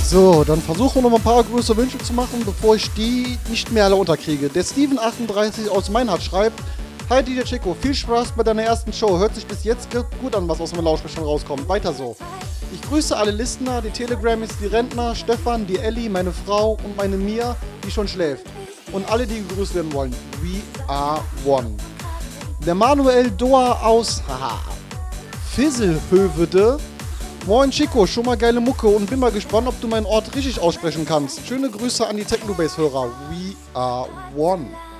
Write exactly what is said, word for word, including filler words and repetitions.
So, dann versuchen wir noch mal ein paar größere Wünsche zu machen, bevor ich die nicht mehr alle unterkriege. Der Steven achtunddreißig aus Meinhard schreibt: Hi D J Chico, viel Spaß bei deiner ersten Show. Hört sich bis jetzt gut an, was aus dem Lautsprecher rauskommt. Weiter so. Ich grüße alle Listener, die Telegramis, die Rentner, Stefan, die Ellie, meine Frau und meine Mia, die schon schläft. Und alle, die gegrüßt werden wollen. We are one. Der Manuel Doa aus haha, Fisselhövede. Moin Chico, schon mal geile Mucke und bin mal gespannt, ob du meinen Ort richtig aussprechen kannst. Schöne Grüße an die Technobase-Hörer. We are one.